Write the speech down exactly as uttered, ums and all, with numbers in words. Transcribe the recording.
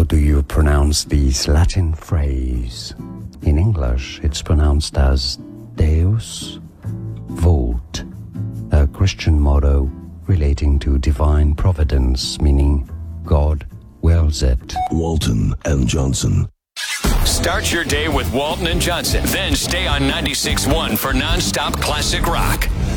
do you pronounce this Latin phrase? In English, it's pronounced as Deus Vult, a Christian motto relating to divine providence, meaning God wills it. Walton and Johnson. Start your day with Walton and Johnson. Then stay on ninety-six point one for nonstop classic rock.